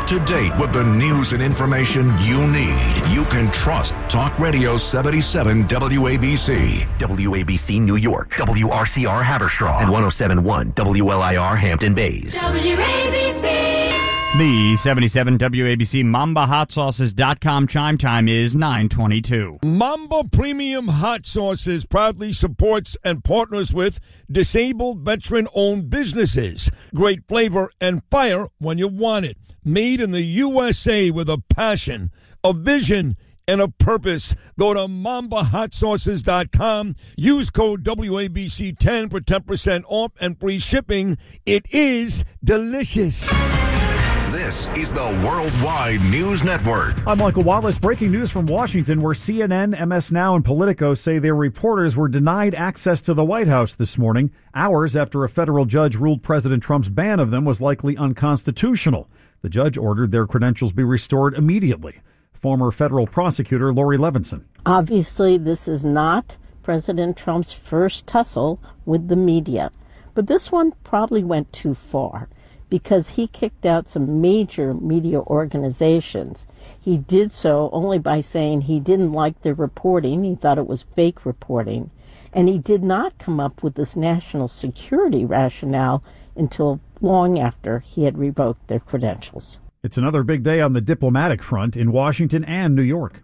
Up to date with the news and information you need. You can trust Talk Radio 77 WABC. WABC New York, WRCR Haverstraw, and 107.1 WLIR Hampton Bays. WABC. The 77 WABC MambaHotSauces.com chime time is 9:22. Mamba Premium Hot Sauces proudly supports and partners with disabled veteran-owned businesses. Great flavor and fire when you want it. Made in the USA with a passion, a vision, and a purpose. Go to MambaHotSauces.com. Use code WABC10 for 10% off and free shipping. It is delicious. This is the Worldwide News Network. I'm Michael Wallace. Breaking news from Washington, where CNN, MS Now, and Politico say their reporters were denied access to the White House this morning, hours after a federal judge ruled President Trump's ban of them was likely unconstitutional. The judge ordered their credentials be restored immediately. Former federal prosecutor Lori Levinson. Obviously, this is not President Trump's first tussle with the media, but this one probably went too far, because he kicked out some major media organizations. He did so only by saying he didn't like their reporting. He thought it was fake reporting. And he did not come up with this national security rationale until long after he had revoked their credentials. It's another big day on the diplomatic front in Washington and New York.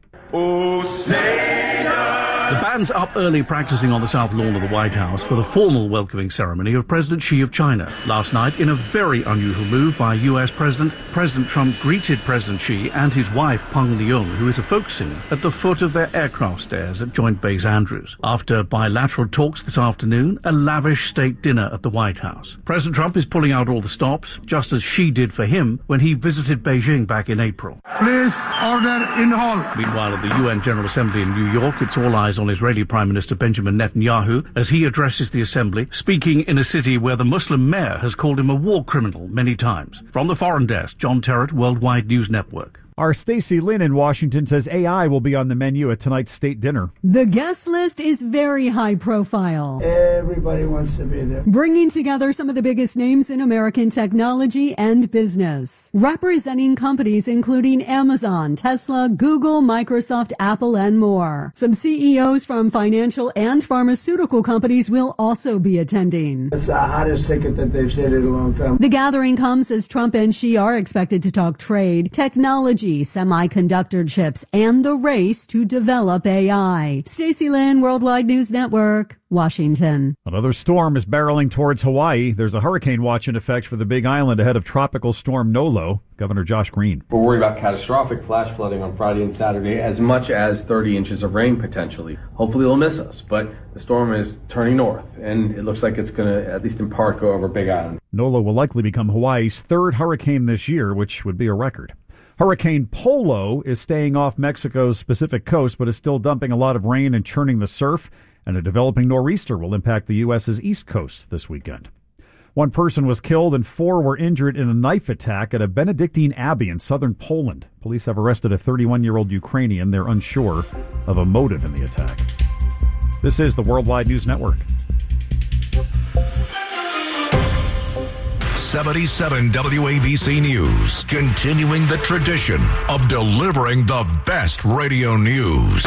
The band's up early practicing on the south lawn of the White House for the formal welcoming ceremony of President Xi of China. Last night, in a very unusual move by U.S. President Trump greeted President Xi and his wife, Peng Liying, who is a folk singer, at the foot of their aircraft stairs at Joint Base Andrews. After bilateral talks this afternoon, a lavish state dinner at the White House. President Trump is pulling out all the stops, just as Xi did for him when he visited Beijing back in April. Please, order in hall. Meanwhile, at the UN General Assembly in New York, it's all eyes on Israeli Prime Minister Benjamin Netanyahu as he addresses the assembly, speaking in a city where the Muslim mayor has called him a war criminal many times. From the Foreign Desk, John Terrett, Worldwide News Network. Our Stacey Lynn in Washington says AI will be on the menu at tonight's state dinner. The guest list is very high profile. Everybody wants to be there. Bringing together some of the biggest names in American technology and business. Representing companies including Amazon, Tesla, Google, Microsoft, Apple, and more. Some CEOs from financial and pharmaceutical companies will also be attending. It's the hottest ticket that they've said in a long time. The gathering comes as Trump and Xi are expected to talk trade, technology, semiconductor chips, and the race to develop AI. Stacey Lynn, Worldwide News Network, Washington. Another storm is barreling towards Hawaii. There's a hurricane watch in effect for the Big Island ahead of Tropical Storm Nolo. Governor Josh Green. We're worried about catastrophic flash flooding on Friday and Saturday, as much as 30 inches of rain potentially. Hopefully they'll miss us, but the storm is turning north, and it looks like it's going to, at least in part, go over Big Island. Nolo will likely become Hawaii's third hurricane this year, which would be a record. Hurricane Polo is staying off Mexico's Pacific coast, but is still dumping a lot of rain and churning the surf, and a developing nor'easter will impact the U.S.'s east coast this weekend. One person was killed and 4 were injured in a knife attack at a Benedictine abbey in southern Poland. Police have arrested a 31-year-old Ukrainian. They're unsure of a motive in the attack. This is the Worldwide News Network. 77 WABC News, continuing the tradition of delivering the best radio news.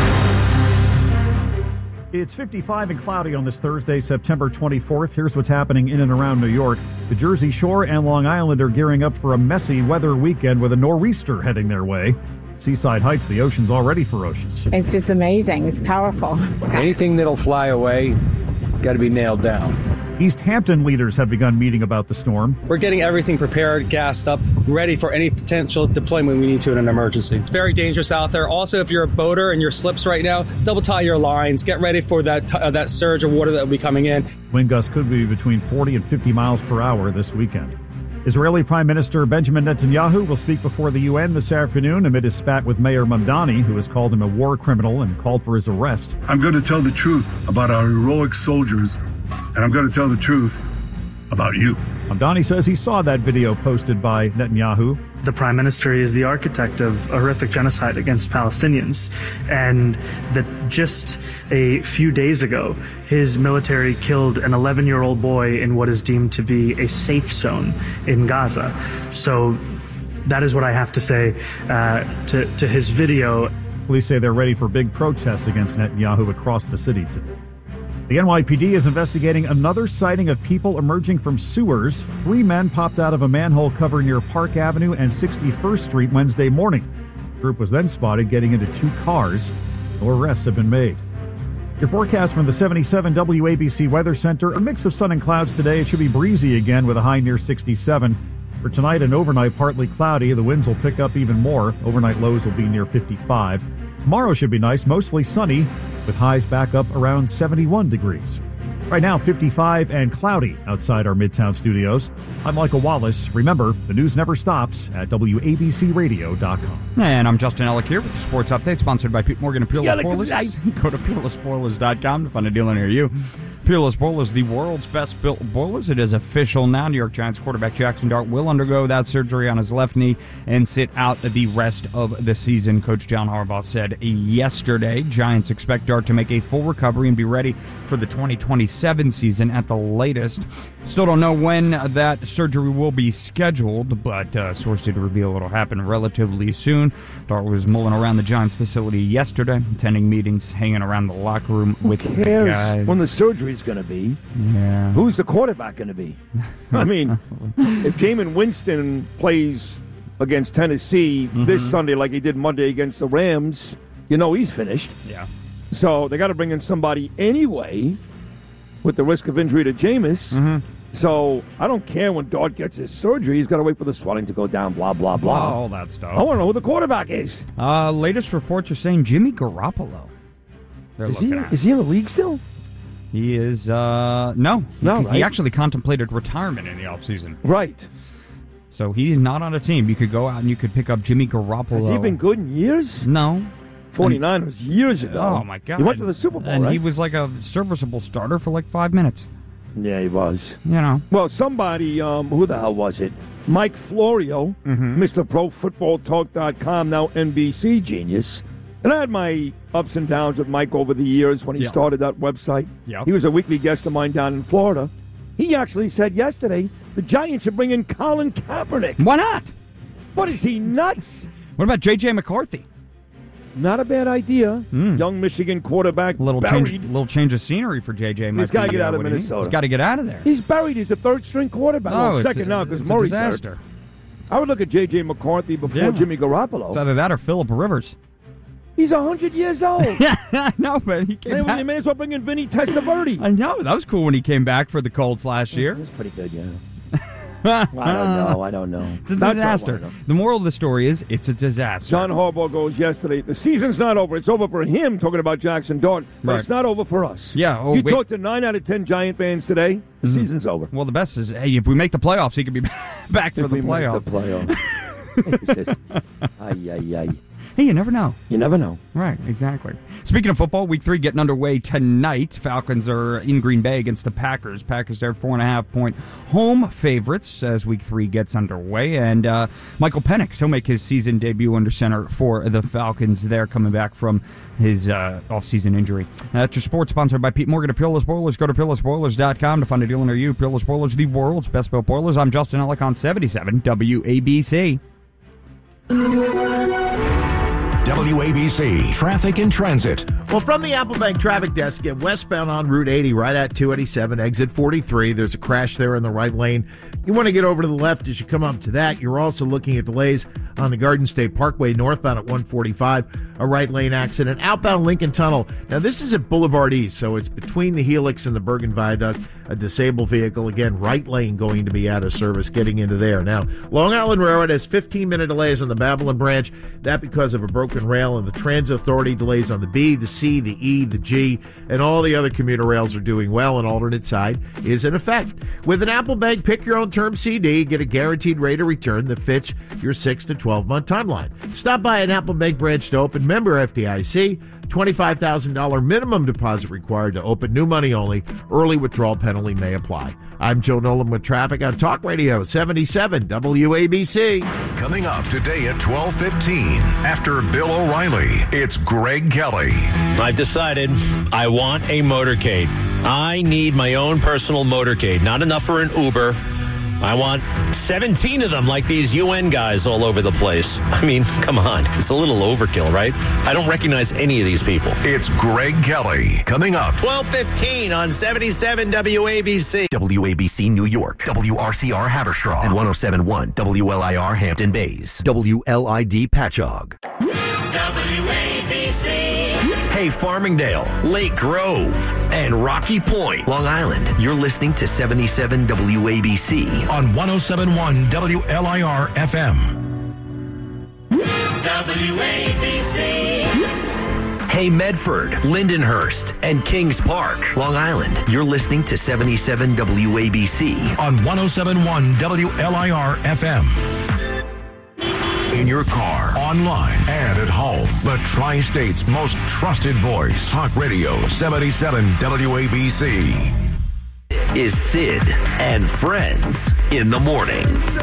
It's 55 and cloudy on this Thursday, September 24th. Here's what's happening in and around New York. The Jersey Shore and Long Island are gearing up for a messy weather weekend with a nor'easter heading their way. Seaside Heights, the ocean's already ferocious. It's just amazing. It's powerful. Anything that'll fly away, got to be nailed down. East Hampton leaders have begun meeting about the storm. We're getting everything prepared, gassed up, ready for any potential deployment we need to in an emergency. It's very dangerous out there. Also, if you're a boater and you're slips right now, double tie your lines. Get ready for that surge of water that will be coming in. Wind gusts could be between 40 and 50 miles per hour this weekend. Israeli Prime Minister Benjamin Netanyahu will speak before the UN this afternoon amid his spat with Mayor Mamdani, who has called him a war criminal and called for his arrest. I'm going to tell the truth about our heroic soldiers, and I'm going to tell the truth about you. Mamdani says he saw that video posted by Netanyahu. The prime minister is the architect of a horrific genocide against Palestinians, and that just a few days ago, his military killed an 11-year-old boy in what is deemed to be a safe zone in Gaza. So that is what I have to say to his video. Police say they're ready for big protests against Netanyahu across the city today. The NYPD is investigating another sighting of people emerging from sewers. 3 men popped out of a manhole cover near Park Avenue and 61st Street Wednesday morning. The group was then spotted getting into 2 cars. No arrests have been made. Your forecast from the 77 WABC Weather Center. A mix of sun and clouds today. It should be breezy again with a high near 67. For tonight and overnight, partly cloudy. The winds will pick up even more. Overnight lows will be near 55. Tomorrow should be nice, mostly sunny, with highs back up around 71 degrees. Right now, 55 and cloudy outside our Midtown studios. I'm Michael Wallace. Remember, the news never stops at WABCRadio.com. And I'm Justin Ellick here with the Sports Update, sponsored by Pete Morgan and Peerless Spoilers. Go to PeerlessSpoilers.com to find a dealer near you. Peerless Boilers, the world's best built boilers. It is official now. New York Giants quarterback Jackson Dart will undergo that surgery on his left knee and sit out the rest of the season. Coach John Harbaugh said yesterday Giants expect Dart to make a full recovery and be ready for the 2027 season at the latest. Still don't know when that surgery will be scheduled, but source did reveal it'll happen relatively soon. Dart was mulling around the Giants facility yesterday, attending meetings, hanging around the locker room with Who cares the guys. when the surgery's going to be? Yeah. Who's the quarterback going to be? I mean, if Jameis Winston plays against Tennessee this Sunday like he did Monday against the Rams, you know he's finished. Yeah. So they got to bring in somebody anyway with the risk of injury to Jameis. So I don't care when Dart gets his surgery. He's got to wait for the swelling to go down, blah, blah, blah. All that stuff. I want to know who the quarterback is. Latest reports are saying Jimmy Garoppolo. Is he in the league still? He is, no. Right? He actually contemplated retirement in the offseason. Right. So he's not on a team. You could go out and you could pick up Jimmy Garoppolo. Has he been good in years? No. 49ers years ago. Oh, my God. He went to the Super Bowl, and right? he was like a serviceable starter for like 5 minutes. Yeah, he was. You know. Well, somebody, who the hell was it? Mike Florio, Mr. ProFootballTalk.com, now NBC genius. And I had my ups and downs with Mike over the years when he started that website. Yep. He was a weekly guest of mine down in Florida. He actually said yesterday the Giants should bring in Colin Kaepernick. Why not? What, is he nuts? What about J.J. McCarthy? Not a bad idea. Young Michigan quarterback, little buried. change of scenery for J.J. He's got to get out of Minnesota. He's got to get out of there. He's buried. He's a third-string quarterback. Well, second now because Murray's hurt. I would look at J.J. McCarthy before Jimmy Garoppolo. It's either that or Phillip Rivers. He's 100 years old. Yeah, I know, but he came back. You may as well bring in Vinny Testaverde. I know. That was cool when he came back for the Colts last year. That's pretty good, yeah. I don't know. It's a disaster. The moral of the story is it's a disaster. John Harbaugh goes yesterday. The season's not over. It's over for him, talking about Jackson Dart, but it's not over for us. Yeah. You talk to 9 out of 10 Giant fans today, the season's over. Well, the best is, hey, if we make the playoffs, he could be back for the playoffs. Hey, you never know. You never know. Right, exactly. Speaking of football, Week 3 getting underway tonight. Falcons are in Green Bay against the Packers. Packers are 4.5-point home favorites as Week 3 gets underway. And Michael Penix, he'll make his season debut under center for the Falcons. They're coming back from his off-season injury. That's your sports, sponsored by Pete Morgan of Peerless Boilers. Go to PeerlessBoilers.com to find a dealer near you. Peerless Boilers, the world's best built boilers. I'm Justin Ellick on 77 WABC. WABC Traffic and Transit. Well, from the Applebank Traffic Desk, get westbound on Route 80 right at 287, exit 43. There's a crash there in the right lane. You want to get over to the left as you come up to that. You're also looking at delays on the Garden State Parkway northbound at 145, a right lane accident. Outbound Lincoln Tunnel. Now, this is at Boulevard East, so it's between the Helix and the Bergen Viaduct. A disabled vehicle, again, right lane going to be out of service getting into there. Now, Long Island Railroad has 15-minute delays on the Babylon branch. That because of a broken rail, and the Transit Authority delays on the B, the C, the E, the G, and all the other commuter rails are doing well. An alternate side is in effect. With an Applebank Pick Your Own Term CD, get a guaranteed rate of return that fits your 6 to 12-month timeline. Stop by an Applebank branch to open. Member FDIC. $25,000 minimum deposit required to open. New money only. Early withdrawal penalty may apply. I'm Joe Nolan with traffic on Talk Radio 77 WABC. Coming up today at 12:15 after Bill O'Reilly, it's Greg Kelly. I've decided I want a motorcade. I need my own personal motorcade. Not enough for an Uber. I want 17 of them like these UN guys all over the place. I mean, come on. It's a little overkill, right? I don't recognize any of these people. It's Greg Kelly coming up. 12:15 on 77 WABC. WABC New York, WRCR Haverstraw, and 107.1 WLIR Hampton Bays, WLID Patchogue. WABC. Hey, Farmingdale, Lake Grove, and Rocky Point, Long Island. You're listening to 77 WABC on 107.1 WLIR FM. WABC. Hey, Medford, Lindenhurst, and Kings Park, Long Island. You're listening to 77 WABC on 107.1 WLIR FM. In your car, online, and at home. The Tri-State's most trusted voice. Talk Radio 77 WABC. Is Sid and Friends in the Morning.